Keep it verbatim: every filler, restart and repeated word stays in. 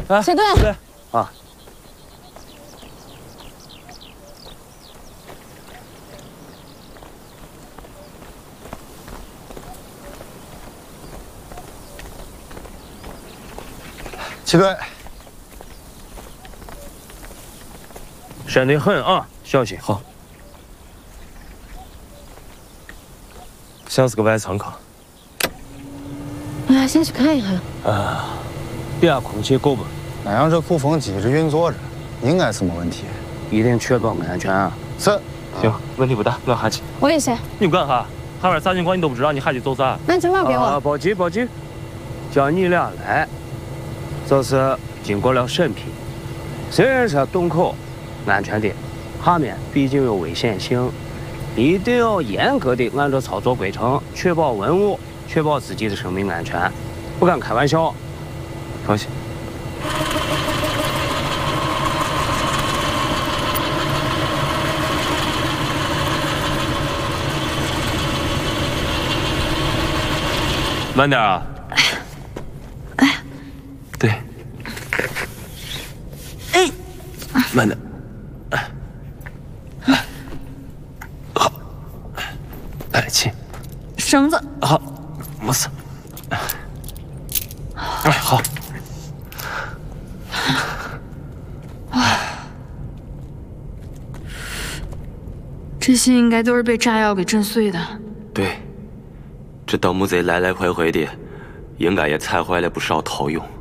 哎， 小队， 对啊。 齐队， 深得很啊，小心。好。像是个外舱客。 我要先去看一看。 啊，底下空气够不？ 那样这鼓风机一直运作着，应该是没问题。 一定确保安全啊。 是。 行，问题不大，我下去。 我也先。 你干哈？海边啥情况你都不知道，你还去走啥？ 那证码给我。 啊，别急别急，叫你俩来，就是经过了审批，虽然是洞口，安全的，下面毕竟有危险性，一定要严格的按照操作规程，确保文物，确保自己的生命安全，不敢开玩笑。放心。慢点啊！ 哎， 对， 哎， 慢点，好，来起， 绳子， 好，没事，哎，好， 这些应该都是被炸药给震碎的。 对，这盗墓贼来来回回的，应该也踩坏了不少陶俑。